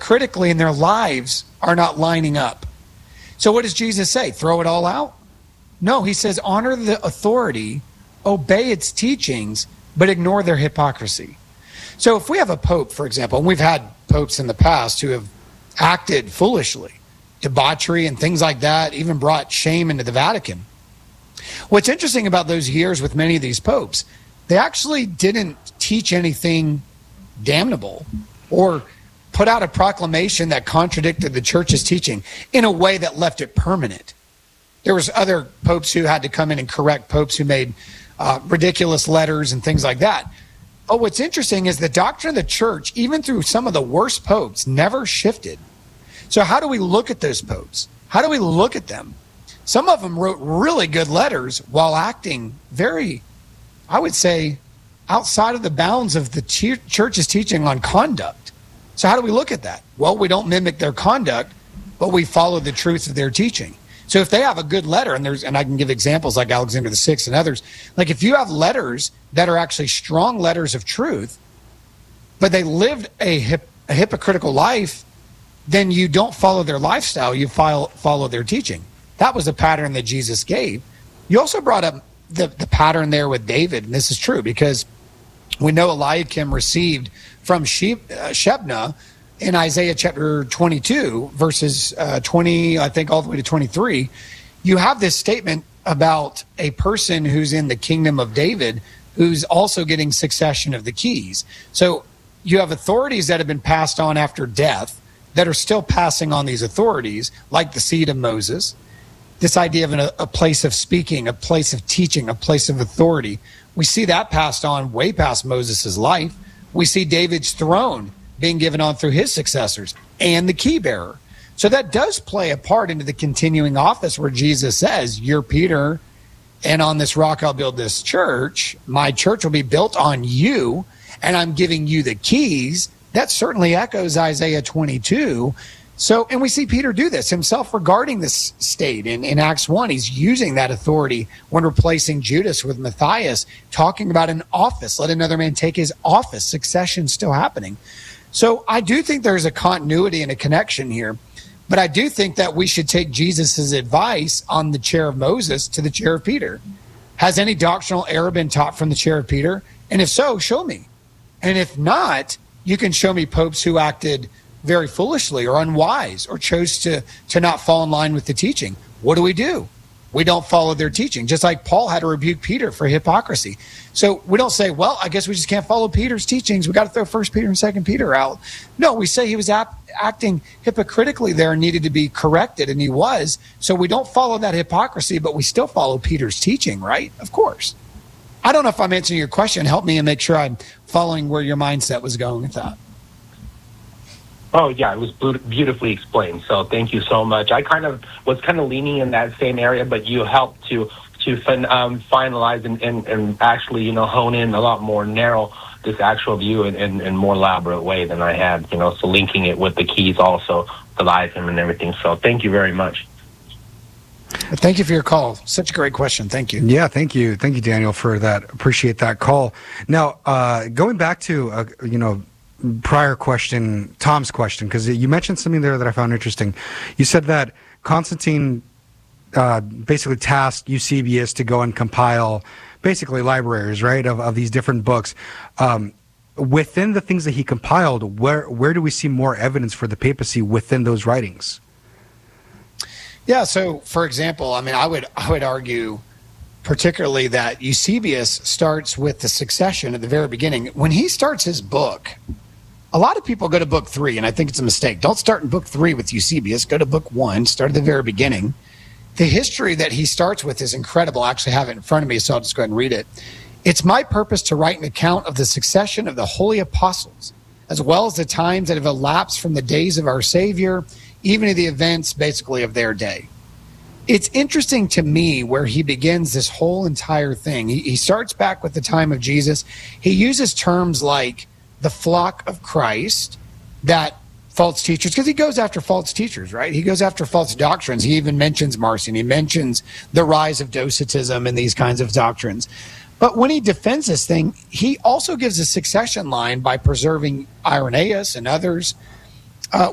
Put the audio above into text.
hypocritically and their lives are not lining up. So what does Jesus say? Throw it all out? No, he says honor the authority, obey its teachings, but ignore their hypocrisy. So if we have a pope, for example, and we've had popes in the past who have acted foolishly, debauchery and things like that, even brought shame into the Vatican. What's interesting about those years with many of these popes, they actually didn't teach anything damnable or put out a proclamation that contradicted the church's teaching in a way that left it permanent. There was other popes who had to come in and correct popes who made ridiculous letters and things like that. But what's interesting is the doctrine of the church, even through some of the worst popes, never shifted. So how do we look at those popes? How do we look at them? Some of them wrote really good letters while acting very, I would say, outside of the bounds of the church's teaching on conduct. So how do we look at that? Well, we don't mimic their conduct, but we follow the truth of their teaching. So if they have a good letter, and I can give examples like Alexander VI and others, like if you have letters that are actually strong letters of truth, but they lived a hypocritical life, then you don't follow their lifestyle, you follow their teaching. That was the pattern that Jesus gave. You also brought up the pattern there with David, and this is true because we know Eliakim received from Shebna in Isaiah chapter 22, verses 20, I think all the way to 23. You have this statement about a person who's in the kingdom of David who's also getting succession of the keys. So you have authorities that have been passed on after death that are still passing on these authorities, like the seed of Moses. This idea of a place of speaking, a place of teaching, a place of authority. We see that passed on way past Moses' life. We see David's throne being given on through his successors and the key bearer. So that does play a part into the continuing office where Jesus says, you're Peter, and on this rock I'll build this church. My church will be built on you, and I'm giving you the keys. That certainly echoes Isaiah 22. So, and we see Peter do this himself regarding this state in Acts 1. He's using that authority when replacing Judas with Matthias, talking about an office. Let another man take his office. Succession still happening. So I do think there's a continuity and a connection here. But I do think that we should take Jesus's advice on the chair of Moses to the chair of Peter. Has any doctrinal error been taught from the chair of Peter? And if so, show me. And if not, you can show me popes who acted very foolishly or unwise or chose to not fall in line with the teaching. What do? We don't follow their teaching, just like Paul had to rebuke Peter for hypocrisy. So we don't say, well, I guess we just can't follow Peter's teachings. We got to throw 1 Peter and 2 Peter out. No, we say he was acting hypocritically there and needed to be corrected, and he was. So we don't follow that hypocrisy, but we still follow Peter's teaching, right? Of course. I don't know if I'm answering your question. Help me and make sure I'm following where your mindset was going with that. Oh, yeah, it was beautifully explained. So thank you so much. I was leaning in that same area, but you helped to finalize and actually, hone in a lot more narrow this actual view in more elaborate way than I had, so linking it with the keys also, the Eliakim and everything. So thank you very much. Thank you for your call. Such a great question. Thank you. Yeah, thank you. Thank you, Daniel, for that. Appreciate that call. Now, going back to, prior question, Tom's question, because you mentioned something there that I found interesting. You said that Constantine basically tasked Eusebius to go and compile basically libraries, right, of these different books. Within the things that he compiled, where do we see more evidence for the papacy within those writings? Yeah, so for example, I would argue particularly that Eusebius starts with the succession at the very beginning. When he starts his book, a lot of people go to book 3, and I think it's a mistake. Don't start in book 3 with Eusebius. Go to book 1, start at the very beginning. The history that he starts with is incredible. I actually have it in front of me, so I'll just go ahead and read it. It's my purpose to write an account of the succession of the holy apostles, as well as the times that have elapsed from the days of our Savior, even to the events basically of their day. It's interesting to me where he begins this whole entire thing. He starts back with the time of Jesus. He uses terms like the flock of Christ, that false teachers, because he goes after false teachers, right? He goes after false doctrines. He even mentions Marcion. He mentions the rise of Docetism and these kinds of doctrines. But when he defends this thing, he also gives a succession line by preserving Irenaeus and others.